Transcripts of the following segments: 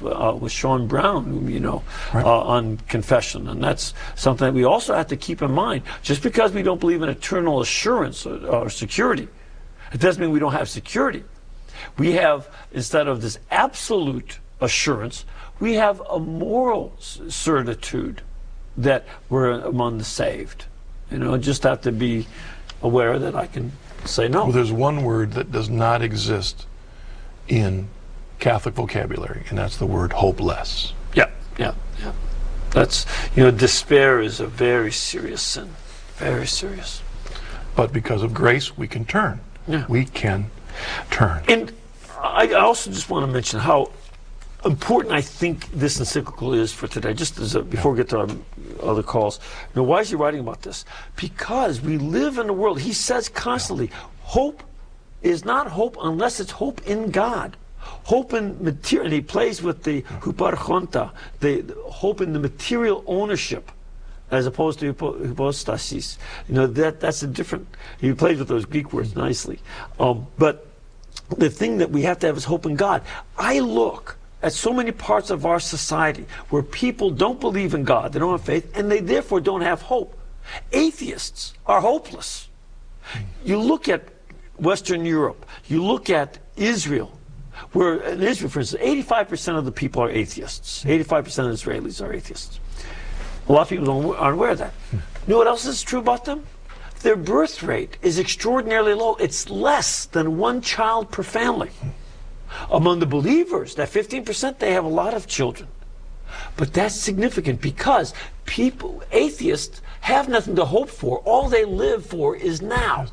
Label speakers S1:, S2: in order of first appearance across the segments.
S1: with Sean Brown,
S2: Right.
S1: on confession. And that's something that we also have to keep in mind. Just because we don't believe in eternal assurance or security, it doesn't mean we don't have security. We have, instead of this absolute assurance, we have a moral certitude that we're among the saved. Just have to be aware that I can say no.
S2: Well, there's one word that does not exist in Catholic vocabulary, and that's the word hopeless.
S1: Yeah. That's, despair is a very serious sin. Very serious.
S2: But because of grace, we can turn.
S1: Yeah.
S2: We can turn.
S1: And I also just want to mention how important I think this encyclical is for today, just as before we get to our other calls. Why is he writing about this? Because we live in a world, he says constantly, hope is not hope unless it's hope in God. Hope in material, and he plays with the huparchonta, the hope in the material ownership, as opposed to hypostasis. That's a different, he plays with those Greek words nicely. But the thing that we have to have is hope in God. I look at so many parts of our society where people don't believe in God, they don't have faith, and they therefore don't have hope. Atheists are hopeless. You look at Western Europe, you look at Israel, where in Israel, for instance, 85% of the people are atheists. 85% of Israelis are atheists. A lot of people aren't aware of that. You know what else is true about them? Their birth rate is extraordinarily low. It's less than one child per family. Among the believers, that 15%, they have a lot of children. But that's significant because atheists have nothing to hope for. All they live for is now.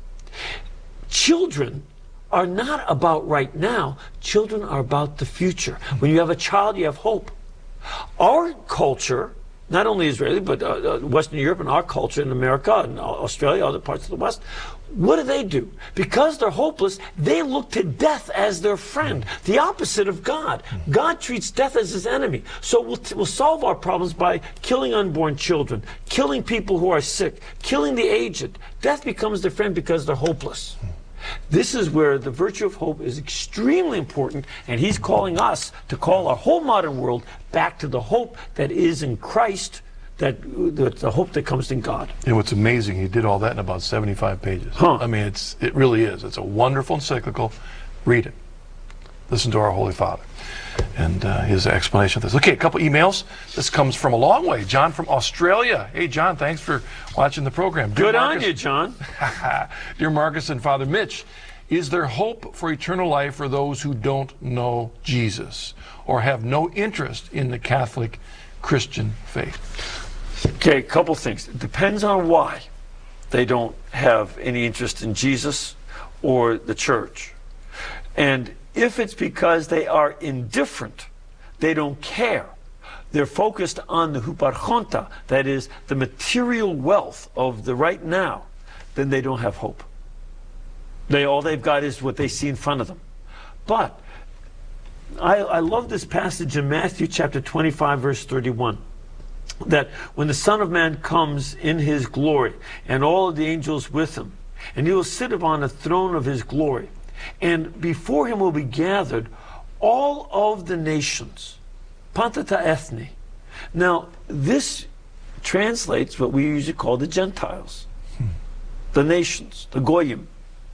S1: Children are not about right now. Children are about the future. When you have a child, you have hope. Our culture, not only Israeli, but Western Europe and our culture in America and Australia, other parts of the West, what do? Because they're hopeless, they look to death as their friend, the opposite of God. God treats death as his enemy. So we'll solve our problems by killing unborn children, killing people who are sick, killing the aged. Death becomes their friend because they're hopeless. This is where the virtue of hope is extremely important, and he's calling us to call our whole modern world back to the hope that is in Christ, the hope that comes in God.
S2: And what's amazing, he did all that in about 75 pages. I mean, it really is. It's a wonderful encyclical. Read it. Listen to our Holy Father and his explanation of this. Okay, a couple emails. This comes from a long way. John from Australia. Hey, John, thanks for watching the program.
S1: Good on you, John.
S2: Dear Marcus and Father Mitch, is there hope for eternal life for those who don't know Jesus or have no interest in the Catholic Christian faith?
S1: Okay, a couple things. It depends on why they don't have any interest in Jesus or the church. And if it's because they are indifferent, they don't care, they're focused on the huparchonta, that is, the material wealth of the right now, then they don't have hope. All they've got is what they see in front of them. But I love this passage in Matthew chapter 25, verse 31. That when the Son of Man comes in his glory, and all of the angels with him, and he will sit upon the throne of his glory, and before him will be gathered all of the nations, pantata ethne. Now, this translates what we usually call the Gentiles, the nations, the goyim.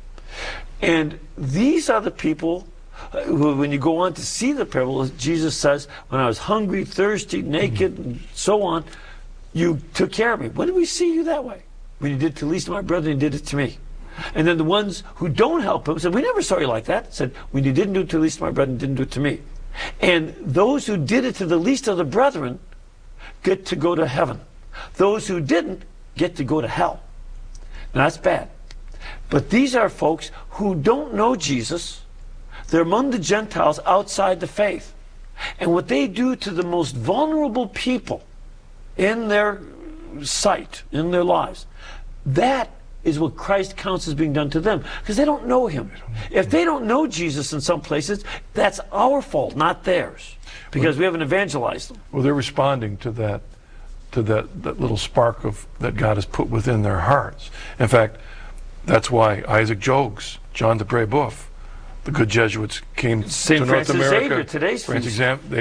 S1: And these are the people who, when you go on to see the parable, Jesus says, when I was hungry, thirsty, naked, and so on, you took care of me. When did we see you that way? When you did to the least of my brethren, you did it to me. And then the ones who don't help him said, we never saw you like that. Said, when you didn't do it to the least of my brethren, you didn't do it to me. And those who did it to the least of the brethren get to go to heaven. Those who didn't get to go to hell. Now that's bad. But these are folks who don't know Jesus. They're among the Gentiles outside the faith. And what they do to the most vulnerable people in their sight, in their lives, that is what Christ counts as being done to them, because they don't know him. If they don't know Jesus in some places, that's our fault, not theirs, because we haven't evangelized them.
S2: Well, they're responding to that little spark that God has put within their hearts. In fact, that's why Isaac Jogues, John de Brebeuf, the good Jesuits came
S1: St.
S2: to North
S1: Francis
S2: America.
S1: Xavier, today's feast.